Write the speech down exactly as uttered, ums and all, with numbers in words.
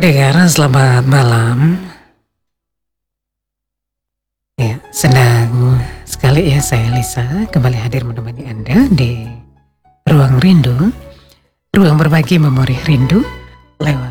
Pendengar, selamat malam. Ya, senang sekali ya saya Lisa kembali hadir menemani Anda di Ruang Rindu, ruang berbagi memori rindu lewat